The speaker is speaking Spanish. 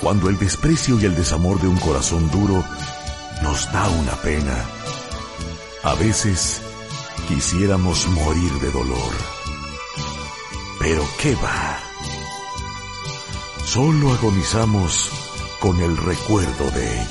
cuando el desprecio y el desamor de un corazón duro nos da una pena. A veces quisiéramos morir de dolor. Pero ¿qué va? Solo agonizamos con el recuerdo de ello.